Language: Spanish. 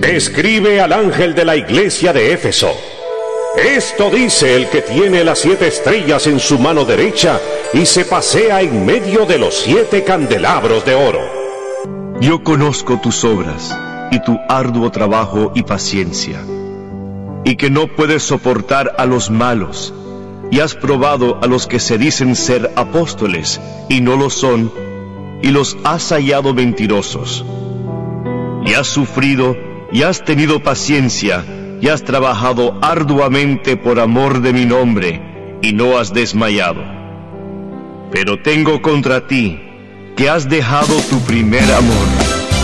Escribe al ángel de la iglesia de Éfeso. Esto dice el que tiene las 7 estrellas en su mano derecha y se pasea en medio de los 7 candelabros de oro. Yo conozco tus obras y tu arduo trabajo y paciencia, y que no puedes soportar a los malos, y has probado a los que se dicen ser apóstoles y no lo son, y los has hallado mentirosos. Y has sufrido y has tenido paciencia, y has trabajado arduamente por amor de mi nombre, y no has desmayado. Pero tengo contra ti que has dejado tu primer amor.